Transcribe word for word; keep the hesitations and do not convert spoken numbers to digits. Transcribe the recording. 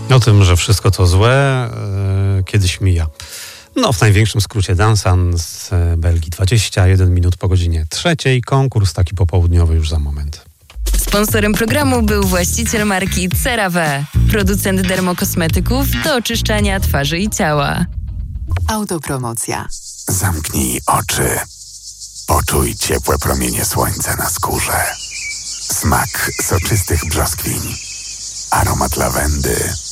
O tym, że wszystko to złe, yy, kiedyś mija. No, w największym skrócie Dansan z Belgii. dwadzieścia jeden minut po godzinie trzeciej. Konkurs taki popołudniowy już za moment. Sponsorem programu był właściciel marki CeraVe, producent dermokosmetyków do oczyszczania twarzy i ciała. Autopromocja. Zamknij oczy. Poczuj ciepłe promienie słońca na skórze. Smak soczystych brzoskwiń. Aromat lawendy.